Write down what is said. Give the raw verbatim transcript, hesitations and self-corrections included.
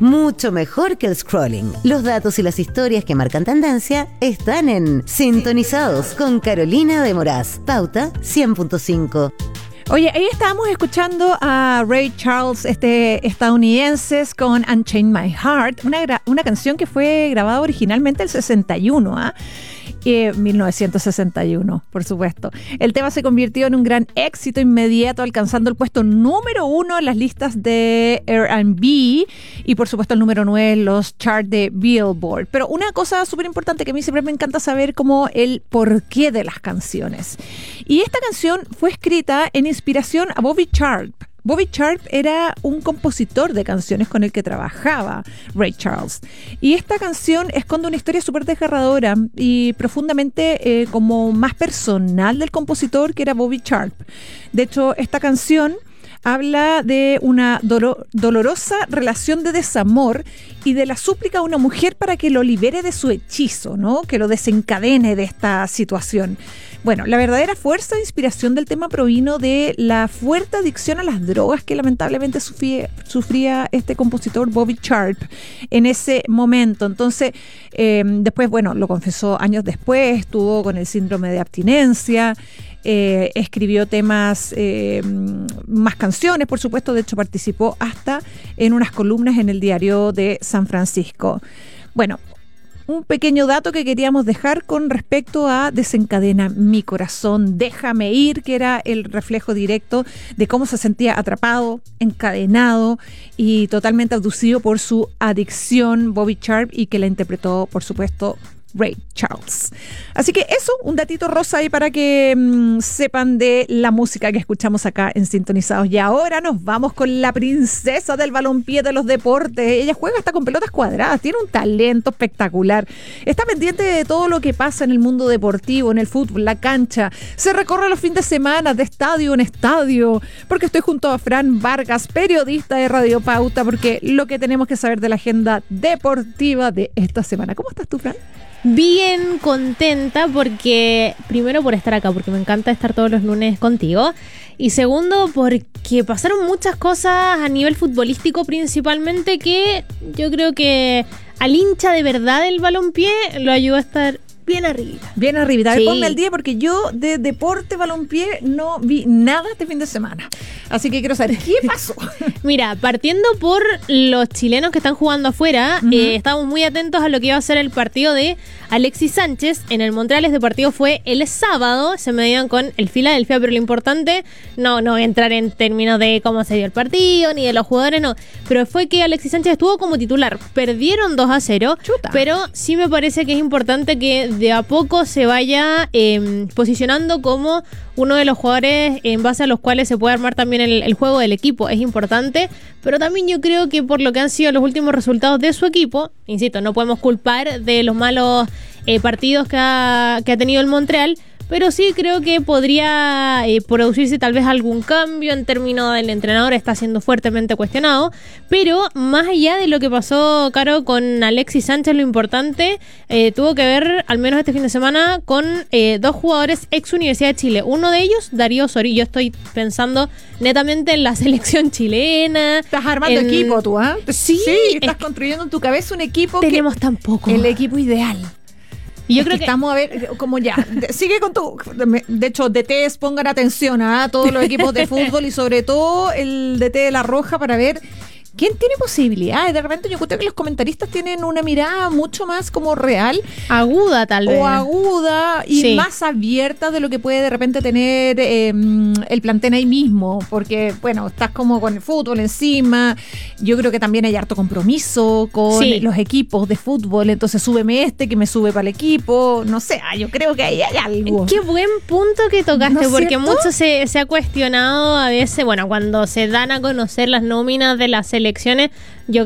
mucho mejor que el scrolling. Los datos y las historias que marcan tendencia están en Sintonizados con Carolina de Moraz. Pauta cien punto cinco. Oye, ahí estábamos escuchando a Ray Charles, este estadounidense, con Unchained My Heart, una, gra- una canción que fue grabada originalmente en el sesenta y uno, ¿ah? ¿eh? Eh, mil novecientos sesenta y uno, por supuesto. El tema se convirtió en un gran éxito inmediato, alcanzando el puesto número uno en las listas de R and B y, por supuesto, el número nueve en los charts de Billboard. Pero una cosa súper importante que a mí siempre me encanta saber, como el porqué de las canciones. Y esta canción fue escrita en inspiración a Bobby Sharp. Bobby Sharp era un compositor de canciones con el que trabajaba Ray Charles. Y esta canción esconde una historia súper desgarradora y profundamente eh, como más personal del compositor, que era Bobby Sharp. De hecho, esta canción habla de una dolo- dolorosa relación de desamor y de la súplica a una mujer para que lo libere de su hechizo, ¿no? Que lo desencadene de esta situación. Bueno, la verdadera fuerza e inspiración del tema provino de la fuerte adicción a las drogas que lamentablemente sufría, sufría este compositor Bobby Sharp en ese momento. Entonces, eh, después, bueno, lo confesó años después, estuvo con el síndrome de abstinencia. Eh, escribió temas, eh, más canciones, por supuesto. De hecho, participó hasta en unas columnas en el diario de San Francisco. Bueno, un pequeño dato que queríamos dejar con respecto a Desencadena mi corazón, Déjame ir, que era el reflejo directo de cómo se sentía atrapado, encadenado y totalmente abducido por su adicción Bobby Sharp, y que la interpretó, por supuesto, Ray Charles. Así que eso, un datito rosa ahí para que mmm, sepan de la música que escuchamos acá en Sintonizados. Y ahora nos vamos con la princesa del balompié de los deportes. Ella juega hasta con pelotas cuadradas, tiene un talento espectacular. Está pendiente de todo lo que pasa en el mundo deportivo, en el fútbol, la cancha. Se recorre los fines de semana de estadio en estadio, porque estoy junto a Fran Vargas, periodista de Radio Pauta, porque lo que tenemos que saber de la agenda deportiva de esta semana. ¿Cómo estás tú, Fran? Bien contenta, porque primero por estar acá, porque me encanta estar todos los lunes contigo, y segundo porque pasaron muchas cosas a nivel futbolístico principalmente, que yo creo que al hincha de verdad del balompié lo ayudó a estar bien arribita. Bien arribita. A ver, Sí. ponme al día, porque yo de deporte balompié no vi nada este fin de semana. Así que quiero saber qué pasó. Mira, partiendo por los chilenos que están jugando afuera, Uh-huh. eh, estamos muy atentos a lo que iba a ser el partido de Alexis Sánchez en el Montreal. Este partido fue el sábado, se medían con el Philadelphia, pero lo importante, no, no voy a entrar en términos de cómo se dio el partido, ni de los jugadores, no, pero fue que Alexis Sánchez estuvo como titular. Perdieron dos a cero, Chuta. pero sí me parece que es importante que de a poco se vaya eh, posicionando como uno de los jugadores en base a los cuales se puede armar también el, el juego del equipo. Es importante, pero también yo creo que por lo que han sido los últimos resultados de su equipo, insisto, no podemos culpar de los malos eh, partidos que ha, que ha tenido el Montreal, pero sí creo que podría eh, producirse tal vez algún cambio en términos del entrenador. Está siendo fuertemente cuestionado, pero más allá de lo que pasó, Caro, con Alexis Sánchez, lo importante eh, tuvo que ver, al menos este fin de semana, con eh, dos jugadores ex Universidad de Chile. Uno de ellos, Darío Osorio. Yo estoy pensando netamente en la selección chilena. Estás armando en... equipo tú, ¿ah? ¿eh? Sí, estás es... construyendo en tu cabeza un equipo. Tenemos que... tan poco. El equipo ideal. Y yo es creo que, que estamos a ver, como ya, de, sigue con tu, de hecho, D Ts, pongan atención a todos los equipos de fútbol y sobre todo el D T de La Roja, para ver quién tiene posibilidades. De repente yo creo que los comentaristas tienen una mirada mucho más como real, aguda tal vez. o aguda y Sí. más abierta de lo que puede de repente tener eh, el plantel ahí mismo, porque bueno, estás como con el fútbol encima. Yo creo que también hay harto compromiso con Sí. los equipos de fútbol, entonces súbeme este que me sube para el equipo, no sé, ah, yo creo que ahí hay algo. Qué buen punto que tocaste, ¿No es porque cierto? mucho se, se ha cuestionado a veces, bueno, cuando se dan a conocer las nóminas de las selecciones, yo